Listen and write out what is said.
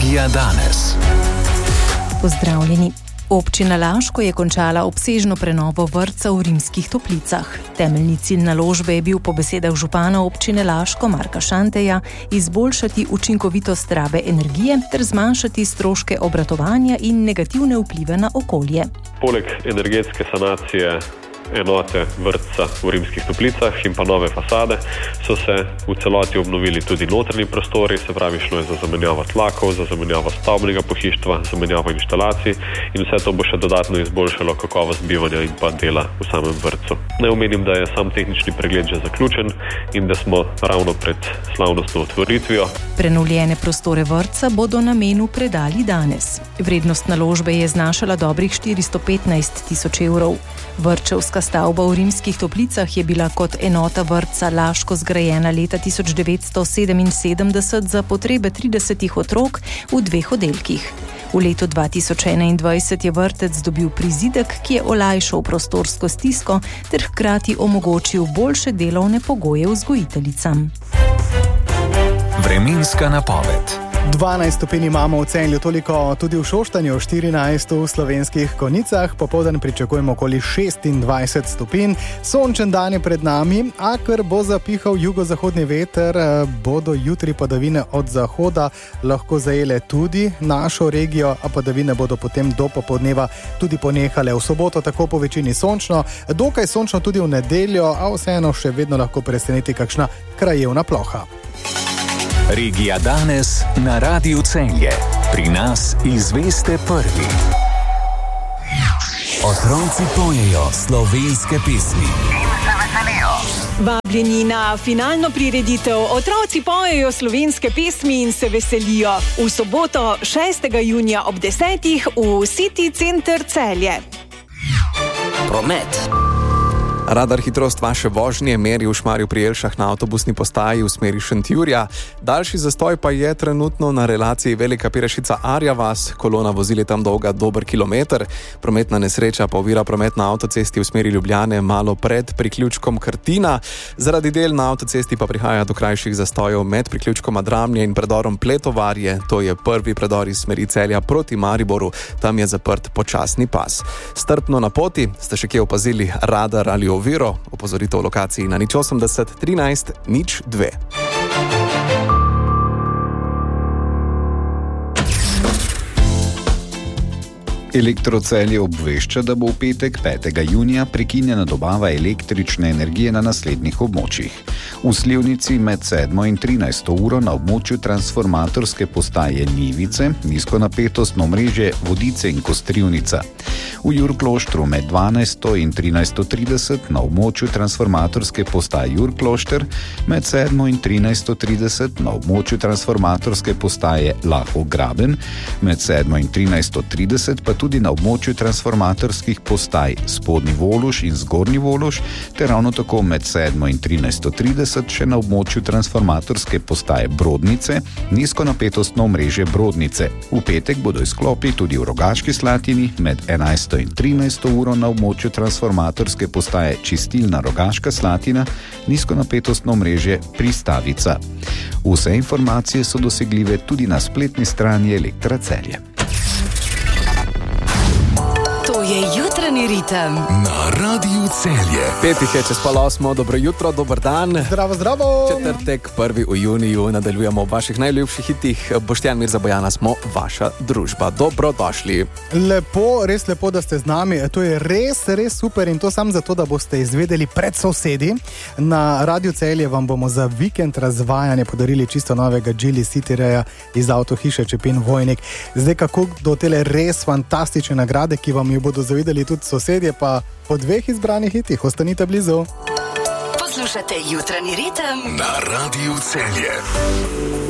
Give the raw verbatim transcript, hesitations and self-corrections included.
Regija danes. Pozdravljeni. Občina Laško je končala obsežno prenovo vrtca v Rimskih Toplicah. Temeljni cilj naložbe je bil po besedah župana občine Laško Marka Šanteja izboljšati učinkovitost rabe energije ter zmanjšati stroške obratovanja in negativne vplive na okolje. Poleg energetske sanacije enote vrtca v Rimskih Toplicah in pa nove fasade so se v celoti obnovili tudi notranji prostori, se pravi šlo je za zamenjavo tlakov, za zamenjavo stavbnega pohištva, zamenjavo inštalacij in vse to bo še dodatno izboljšalo kakovost bivanja in pa dela v samem vrtcu. Naj omenim, da je sam tehnični pregled že zaključen in da smo ravno pred slavnostno otvoritvijo. Prenovljene prostore vrtca bodo namenu predali danes. Vrednost naložbe je znašala dobrih štiristo petnajst tisoč evrov. Vrtčevska stavba v Rimskih Toplicah je bila kot enota vrtca Laško zgrajena leta tisoč devetsto sedeminsedemdeset za potrebe tridesetih otrok v dveh oddelkih. V letu dva tisoč enaindvajset je vrtec dobil prizidek, ki je olajšal prostorsko stisko ter hkrati omogočil boljše delovne pogoje vzgojiteljicam. Vremenska napoved. dvanajst stopinj imamo v Celju, toliko tudi v Šoštanju, štirinajst v Slovenskih Konjicah, popoldan pričakujemo okoli šestindvajset stopinj. Sončen dan je pred nami, a ker bo zapihal jugozahodni veter, bodo jutri padavine od zahoda lahko zajele tudi našo regijo, a padavine bodo potem do popoldneva tudi ponehale. V soboto tako po večini sončno, dokaj sončno tudi v nedeljo, a vseeno še vedno lahko preseneti kakšna krajevna ploha. Regija danes na Radiu Celje. Pri nas izveste prvi. Otroci pojejo slovenske pesmi in se veselijo. Vabljeni na finalno prireditev Otroci pojejo slovenske pesmi in se veselijo v soboto šestega junija ob desetih v City Center Celje. Promet. Radar hitrost vaše vožnje meri v Šmarju pri Jelšah na avtobusni postaji v smeri Šentjurja. Daljši zastoj pa je trenutno na relaciji Velika Pirešica-Arja vas. Kolona vozil je tam dolga dober kilometer. Prometna nesreča pa ovira promet na avtocesti v smeri Ljubljane malo pred priključkom Krtina. Zaradi del na avtocesti pa prihaja do krajših zastojev med priključkom Adramlje in predorom Pletovarje. To je prvi predor iz smeri Celja proti Mariboru. Tam je zaprt počasni pas. Strpno na poti, ste še kje opazili radar ali oviro, opozorite v lokaciji na nič osemdeset trinajst nič dve. Elektro Celje obvešča, da bo v petek petega junija prekinjena dobava električne energije na naslednjih območjih. V Slivnici med sedmo in trinajsto uro na območju transformatorske postaje Njivice, nizkonapetostno omrežje Vodice in Kostrivnica. V Jurkloštru med dvanajsto in trinajsto trideset na območju transformatorske postaje Jurklošter, med sedmo in trinajsto trideset na območju transformatorske postaje Lahko Graben, med sedmo in trinajsto trideset pa tudi na območju transformatorskih postaj Spodnji Voluš in Zgornji Voluš, ter ravno tako med sedmo in trinajsto trideset še na območju transformatorske postaje Brodnice, nizkonapetostno omrežje Brodnice. V petek bodo izklopi tudi v Rogaški Slatini med enajsto in trinajsto uro na območju transformatorske postaje Čistilna Rogaška Slatina, nizkonapetostno omrežje Pristavica. Vse informacije so dosegljive tudi na spletni strani Elektra Celje. To je jutranji ritem na Radiu Celje. Petih je čez pol osmo, dobro jutro, dober dan. Zdravo, zdravo. Četrtek, prvi v juniju, nadaljujemo v vaših najljubših hitih. Boštjan, Mirza, Bojana smo vaša družba. Dobrodošli. Lepo, res lepo, da ste z nami. To je res, res super in to sam zato, da boste izvedeli pred sosedi. Na Radiu Celje vam bomo za vikend razvajanje podarili čisto novega Geely Cityreja iz avtohiše Čepin Vojnik. Zdaj, kako do tele res fantastične nagrade, ki vam jo bodo zavideli tudi sosedje, pa po dveh izbranih hitih. Ostanite blizu. Poslušate jutranji ritem na Radiu Celje.